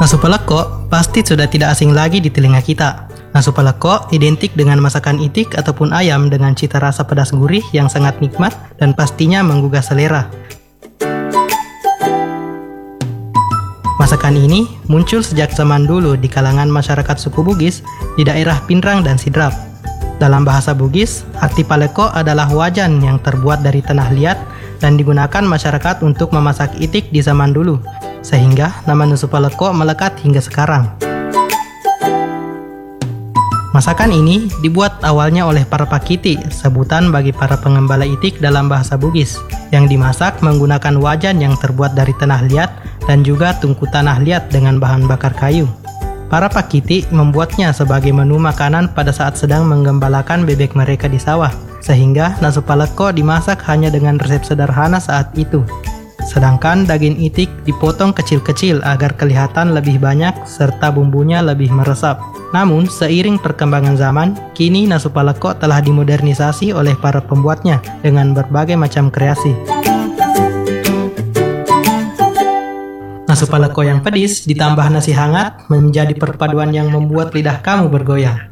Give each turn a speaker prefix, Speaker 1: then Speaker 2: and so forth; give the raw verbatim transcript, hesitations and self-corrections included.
Speaker 1: Nasu paleko pasti sudah tidak asing lagi di telinga kita. Nasu paleko identik dengan masakan itik ataupun ayam dengan cita rasa pedas gurih yang sangat nikmat dan pastinya menggugah selera. Masakan ini muncul sejak zaman dulu di kalangan masyarakat suku Bugis di daerah Pinrang dan Sidrap. Dalam bahasa Bugis, arti paleko adalah wajan yang terbuat dari tanah liat dan digunakan masyarakat untuk memasak itik di zaman dulu, sehingga nama nasu paleko melekat hingga sekarang. Masakan ini dibuat awalnya oleh para pakiti, sebutan bagi para pengembala itik dalam bahasa Bugis, yang dimasak menggunakan wajan yang terbuat dari tanah liat dan juga tungku tanah liat dengan bahan bakar kayu. Para pakiti membuatnya sebagai menu makanan pada saat sedang menggembalakan bebek mereka di sawah, sehingga nasu paleko dimasak hanya dengan resep sederhana saat itu. Sedangkan daging itik dipotong kecil-kecil agar kelihatan lebih banyak serta bumbunya lebih meresap. Namun, seiring perkembangan zaman, kini nasu paleko telah dimodernisasi oleh para pembuatnya dengan berbagai macam kreasi. Nasu paleko yang pedis ditambah nasi hangat menjadi perpaduan yang membuat lidah kamu bergoyang.